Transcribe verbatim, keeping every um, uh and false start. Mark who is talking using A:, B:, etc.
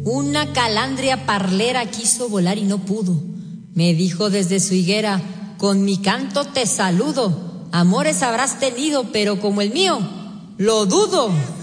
A: Una calandria parlera quiso volar y no pudo. Me dijo desde su higuera, con mi canto te saludo. Amores habrás tenido, pero como el mío, lo dudo.